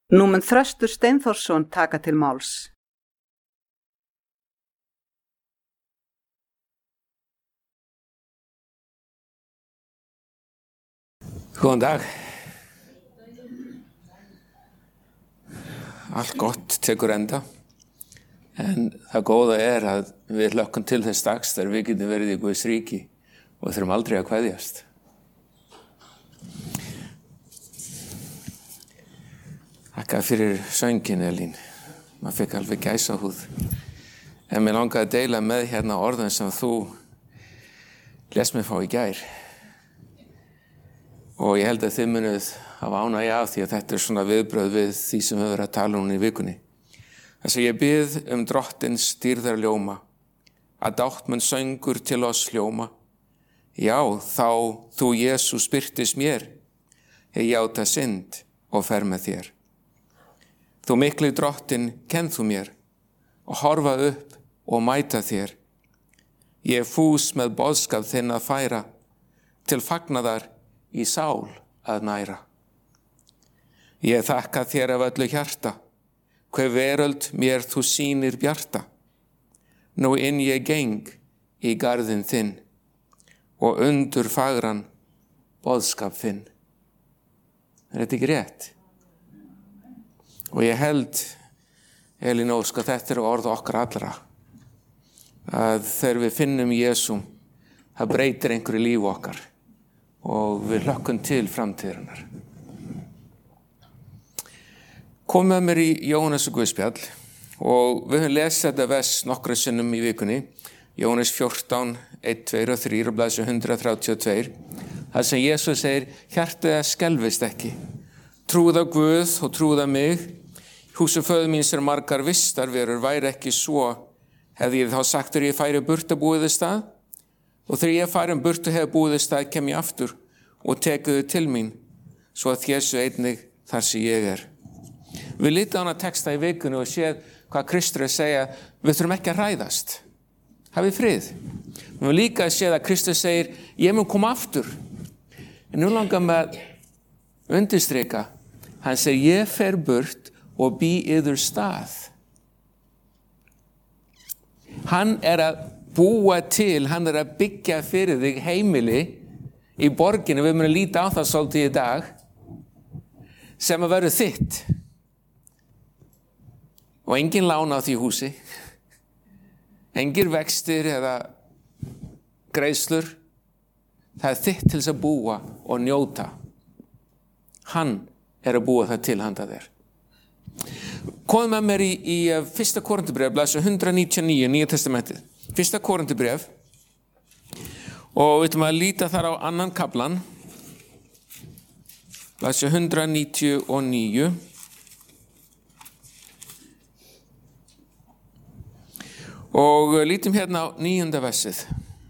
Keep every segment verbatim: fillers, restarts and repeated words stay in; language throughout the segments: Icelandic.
Nú mun Þröstur Steinþórsson taka til máls. Góðan dag. Allt gott tekur enda, en það góða er að við hlökkum til þess dags þegar við getum verið í Guðs ríki og þurfum aldrei að kveðjast. Þakka fyrir söngin, Elín. Maður fikk alveg gæsahúð. En mér langaði að deila með hérna orðin sem þú lést mig fá í gær. Og ég held að þið munuð hafa ánægju af því að þetta er svona viðbrögð við því sem við verðum að tala um í vikunni. Þess að ég bið um drottins dýrðar ljóma, að dátt mun söngur til oss hljóma. Já, þá þú Jesús birtist mér, ég játa synd og fer með þér. Þú mikli drottin kenn þú mér og horfa upp og mæta þér. Ég er fús með boðskap þinn að færa, til fagnaðar í sál að næra. Ég þakka þér af öllu hjarta, hver veröld mér þú sýnir bjarta. Nú inn ég geng í garðinn þinn og undur fagran boðskap þinn. Er þetta ekki rétt? Og ég held, Elín Ósk, að þetta er orð okkar allra. Að þegar við finnum Jesú, það breytir einhverju líf okkar og við hlökkum til framtíðarinnar. Kom með mér í Jóhannes Guðspjall og við höfum lesið þetta vers nokkra sinnum í vikunni. Jóhannes fjórtán, eitt, tvö og þrjú og blaðsíðu hundrað þrjátíu og tvö. Það sem Jesús segir, hjartað skelfist ekki. Trúið á Guð og trúið á mig. Húsum föður míns er margar vistarverur, væri ekki svo, hefði ég þá sagt þegar ég færi burt að búið þið stað. Og þegar ég færi um burt og hefði búið þið stað, kem ég aftur og tekuðu til mín, svo að þésu einnig þar sem ég er. Við lítum á hana texta í vikunni og séð hvað Kristur er að segja, við þurfum ekki að ræðast. Hafið frið. Við höfum líka að séð að Kristur segir, ég mun koma aftur. En nú langar með undirstrika, hann segir, ég fer burt og bý yður stað. Hann er að búa til, hann er að byggja fyrir þig heimili í borginni, við munum líta á það svolítið í dag, sem að vera þitt. Og engin lána á því húsi, engir vextir eða greiðslur, það er þitt til þess að búa og njóta. Hann er að búa það til handa þér. Komum með mér í, í fyrsta Korinthubréf, blaðsíðu hundrað níutíu og níu, Nýja testamentið. Fyrsta Korinthubréf og við ætlum að líta þar á annan kaflan, blaðsíðu hundrað níutíu og níu. Og lítum hérna á níunda versið.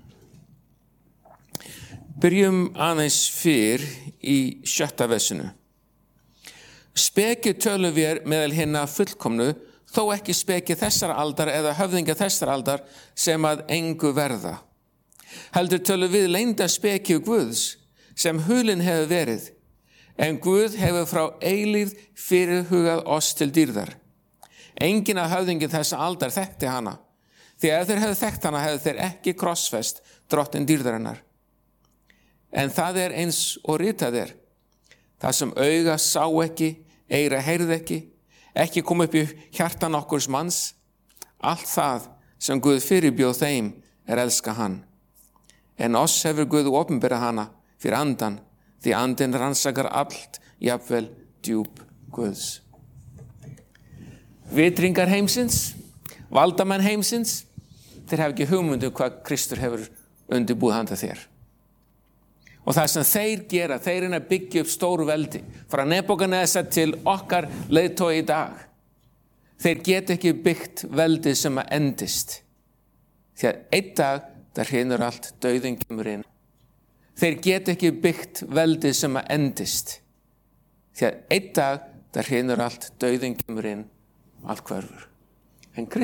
Byrjum aðeins fyrr í sjötta versinu. Speki tölum við meðal hinna fullkomnu, þó ekki speki þessar aldar eða höfðingja þessar aldar sem að engu verða. Heldur tölum við leynda speki Guðs sem hulinn hefur verið, en Guð hefur frá eilífð fyrirhugað oss til dýrðar. Enginn af höfðingi þessa aldar þekkti hana, því ef þeir hefðu þekkt hana hefðu þeir ekki krossfest drottin dýrðarinnar. En það er eins og ritað er, það sem auga sá ekki, eyra heyrði ekki, ekki kom upp í hjarta nokkurs manns, allt það sem Guð fyrirbjóð þeim er elska hann. En oss hefur Guð opinberað hana fyrir andan, því andinn rannsakar allt, jafnvel djúp Guðs. Vitringar heimsins, valdamenn heimsins, þeir hafa ekki hugmyndu hvað Kristur hefur undirbúið handa þér. Og það sem þeir gera, þeir reyna að byggja upp stóru veldi, frá Nebúkadnesar til okkar leiðtogi í dag. Þeir geta ekki byggt veldi sem að endist. Því að einn dag, það hrynur allt, dauðinn kemur inn. Þeir geta ekki byggt veldi sem að endist. Því að einn dag, það hrynur allt, dauðinn kemur inn, allt hverfur. En